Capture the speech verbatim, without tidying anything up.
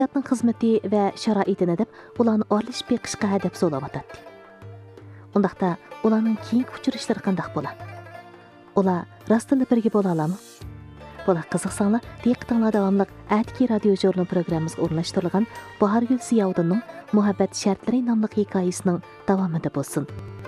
hayotning xizmati va sharoitini deb ularni oralashib beqishga hadab so'layotadi. Undaqda ularning keyingi uchrashlari qanday bo'ladi? Ular rostla birga bo'la oladimi? Bular qiziqsanglar, diqqatinglar davomli Atki radio jurnal programmamizga o'rnashtirilgan Bahorgul Ziyovuddinning Muhabbat shartlari nomli hikoyasining davomida bo'lsin.